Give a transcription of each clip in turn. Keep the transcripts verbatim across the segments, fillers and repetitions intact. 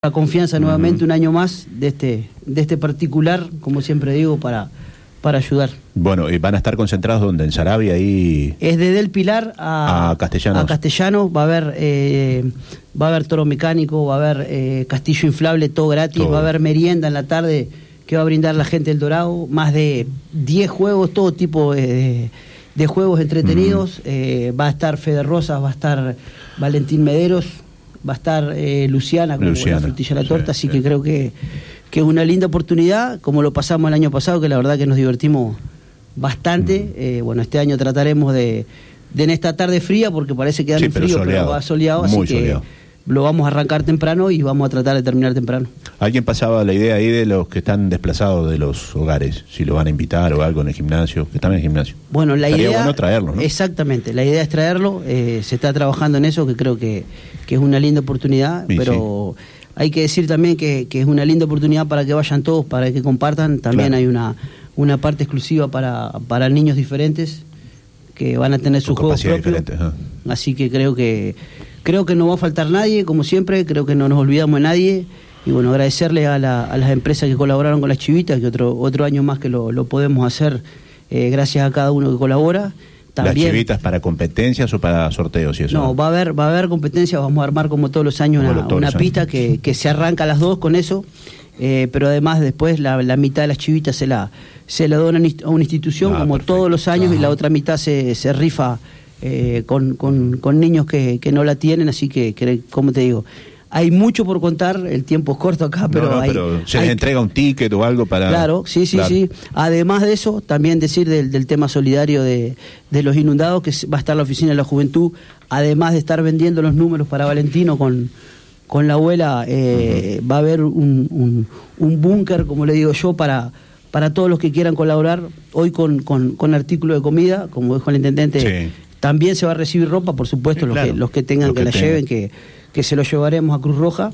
la confianza uh-huh. nuevamente un año más de este de este particular, como siempre digo, para para ayudar. Bueno, ¿y van a estar concentrados donde? ¿En Sarabia? Ahí... Es desde el Pilar a, a Castellanos. A Castellanos va a haber eh, va a haber toro mecánico, va a haber eh, castillo inflable, todo gratis, todo. Va a haber merienda en la tarde que va a brindar la gente del Dorado, más de diez juegos, todo tipo de, de juegos entretenidos. Uh-huh. eh, va a estar Fede Rosas, va a estar Valentín Mederos, va a estar eh, Luciana con Luciana. La frutilla de la torta, sí, así sí. que creo que, que es una linda oportunidad, como lo pasamos el año pasado, que la verdad que nos divertimos bastante. Mm. Eh, bueno, este año trataremos de, de en esta tarde fría, porque parece que da sí, frío, pero, soleado. pero va soleado, Muy así soleado. que lo vamos a arrancar temprano y vamos a tratar de terminar temprano. Alguien pasaba la idea ahí de los que están desplazados de los hogares, si lo van a invitar o algo en el gimnasio, que están en el gimnasio. Bueno, la Estaría idea... bueno traerlo, ¿no? Exactamente, la idea es traerlo, eh, se está trabajando en eso, que creo que, que es una linda oportunidad, sí, pero sí. hay que decir también que, que es una linda oportunidad para que vayan todos, para que compartan. También claro. hay una, una parte exclusiva para, para niños diferentes, que van a tener sus juegos propios, ¿eh? Así que creo que... Creo que no va a faltar nadie, como siempre, creo que no nos olvidamos de nadie. Y bueno, agradecerle a, la, a las empresas que colaboraron con las chivitas, que otro otro año más que lo, lo podemos hacer, eh, gracias a cada uno que colabora. También, ¿las chivitas para competencias o para sorteos y eso? No, va a haber va a haber competencias, vamos a armar como todos los años una, todos una los pista años. Que, que se arranca a las dos con eso, eh, pero además después la, la mitad de las chivitas se la, se la dona a una institución, ah, como perfecto. Todos los años, ajá. y la otra mitad se, se rifa Eh, con, con, con niños que, que no la tienen, así que, que, como te digo, hay mucho por contar, el tiempo es corto acá, pero, no, no, hay, pero se hay, les entrega un ticket o algo para... Claro, sí, sí, claro. sí. Además de eso, también decir del, del tema solidario de, de los inundados, que va a estar la Oficina de la Juventud, además de estar vendiendo los números para Valentino con, con la abuela, eh, uh-huh. va a haber un, un, un búnker, como le digo yo, para... para todos los que quieran colaborar, hoy con, con, con artículos de comida, como dijo el intendente, sí. También se va a recibir ropa, por supuesto, sí, los, claro. que, los que tengan los que, que la tengan. lleven, que, que se lo llevaremos a Cruz Roja,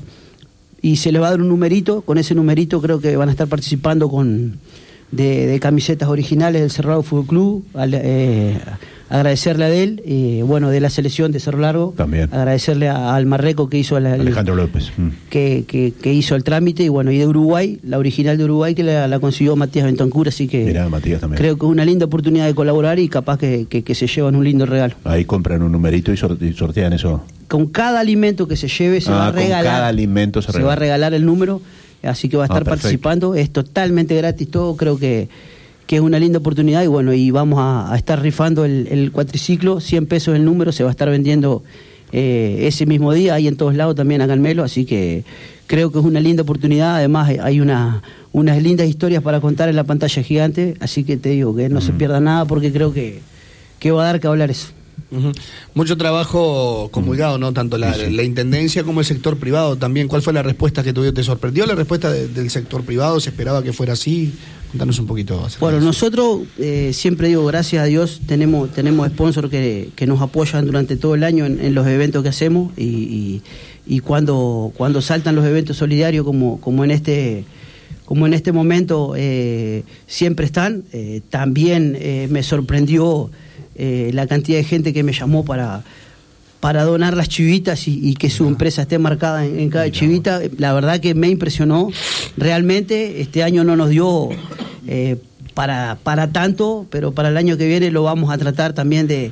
y se les va a dar un numerito. Con ese numerito creo que van a estar participando con de, de camisetas originales del Cerrado Fútbol Club, al, eh, agradecerle a él, eh, bueno, de la selección de Cerro Largo, también agradecerle a, al Marreco que hizo la, el, Alejandro López mm. que, que, que hizo el trámite, y bueno, y de Uruguay, la original de Uruguay que la, la consiguió Matías Bentancur, así que Mirá, Matías también. Creo que es una linda oportunidad de colaborar y capaz que, que, que se llevan un lindo regalo. Ahí compran un numerito y, sorte, y sortean eso. Con cada alimento que se lleve se ah, va a regalar, con cada alimento se, se va a regalar el número, así que va a estar ah, participando, es totalmente gratis todo, creo que que es una linda oportunidad, y bueno, y vamos a, a estar rifando el, el cuatriciclo, cien pesos el número, se va a estar vendiendo eh, ese mismo día, ahí en todos lados también acá en Melo, así que creo que es una linda oportunidad. Además hay una, unas lindas historias para contar en la pantalla gigante, así que te digo que no uh-huh. se pierda nada, porque creo que, que va a dar que hablar eso. Uh-huh. Mucho trabajo comulgado, ¿no? Tanto la, sí, sí. la intendencia como el sector privado también. ¿Cuál fue la respuesta que tuviste? ¿Te sorprendió la respuesta de, del sector privado? ¿Se esperaba que fuera así? Contanos un poquito. Bueno, nosotros eh, siempre digo, gracias a Dios, tenemos tenemos sponsors que, que nos apoyan durante todo el año en, en los eventos que hacemos, y, y, y cuando cuando saltan los eventos solidarios como como en este como en este momento eh, siempre están. Eh, también eh, me sorprendió eh, la cantidad de gente que me llamó para para donar las chivitas y, y que su Mira. empresa esté marcada en, en cada Mira. chivita. La verdad que me impresionó realmente. Este año no nos dio eh, para, para tanto, pero para el año que viene lo vamos a tratar también de,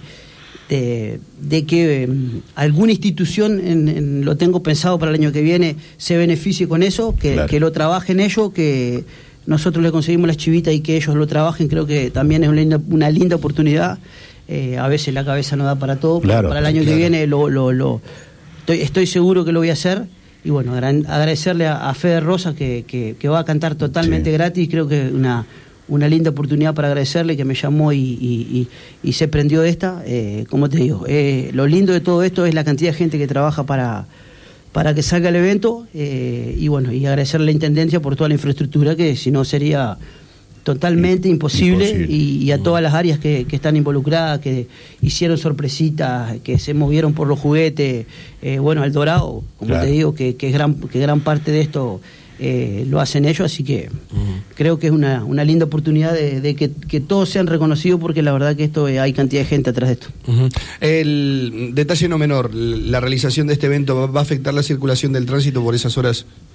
de, de que eh, alguna institución, en, en, lo tengo pensado para el año que viene, se beneficie con eso, que, claro. que lo trabajen ellos, que nosotros le conseguimos las chivitas y que ellos lo trabajen. Creo que también es una linda, una linda oportunidad. Eh, a veces la cabeza no da para todo, claro, pero para el año claro. que viene lo, lo, lo estoy, estoy seguro que lo voy a hacer. Y bueno, agradecerle a, a Fede Rosa que, que, que va a cantar totalmente sí. gratis. Creo que una una linda oportunidad para agradecerle, que me llamó y, y, y, y se prendió de esta. Eh, como te digo, eh, lo lindo de todo esto es la cantidad de gente que trabaja para para que salga el evento, eh, y bueno, y agradecerle a la Intendencia por toda la infraestructura, que si no sería totalmente imposible, imposible. Y, y a todas las áreas que, que están involucradas, que hicieron sorpresitas, que se movieron por los juguetes, eh, bueno, al Dorado, como claro. te digo, que, que, gran, que gran parte de esto eh, lo hacen ellos, así que Uh-huh. creo que es una, una linda oportunidad de, de que, que todos sean reconocidos, porque la verdad que esto eh, hay cantidad de gente atrás de esto. Uh-huh. El detalle no menor, la realización de este evento va a afectar la circulación del tránsito por esas horas.